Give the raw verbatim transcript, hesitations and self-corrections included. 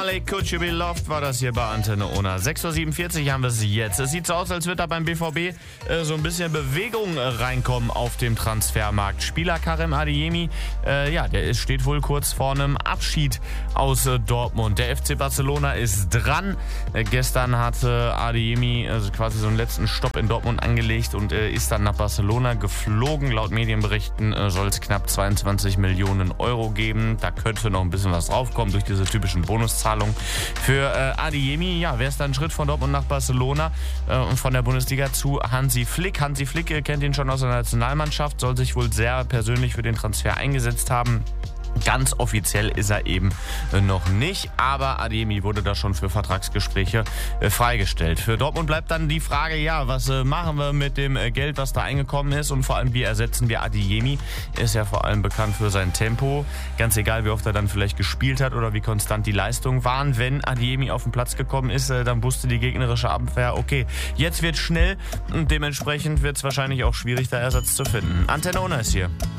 Marley, Could You Be Loved war das hier bei Antenne Unna. sechs Uhr siebenundvierzig haben wir es jetzt. Es sieht so aus, als würde da beim B V B äh, so ein bisschen Bewegung äh, reinkommen auf dem Transfermarkt. Spieler Karim Adeyemi, äh, ja, der ist, steht wohl kurz vor einem Abschied aus äh, Dortmund. Der F C Barcelona ist dran. Äh, gestern hatte Adeyemi also quasi so einen letzten Stopp in Dortmund angelegt und äh, ist dann nach Barcelona geflogen. Laut Medienberichten äh, soll es knapp zweiundzwanzig Millionen Euro geben. Da könnte noch ein bisschen was draufkommen durch diese typischen Bonuszahlungen. Für äh, Adeyemi, ja, wäre es dann ein Schritt von Dortmund nach Barcelona äh, und von der Bundesliga zu Hansi Flick. Hansi Flick äh, kennt ihn schon aus der Nationalmannschaft, soll sich wohl sehr persönlich für den Transfer eingesetzt haben. Ganz offiziell ist er eben noch nicht, aber Adeyemi wurde da schon für Vertragsgespräche äh, freigestellt. Für Dortmund bleibt dann die Frage, ja, was äh, machen wir mit dem äh, Geld, was da eingekommen ist und vor allem, wie ersetzen wir Adeyemi? Er ist ja vor allem bekannt für sein Tempo, ganz egal, wie oft er dann vielleicht gespielt hat oder wie konstant die Leistungen waren. Wenn Adeyemi auf den Platz gekommen ist, äh, dann wusste die gegnerische Abwehr, okay, jetzt wird schnell und dementsprechend wird es wahrscheinlich auch schwierig, da Ersatz zu finden. Antenne Unna ist hier.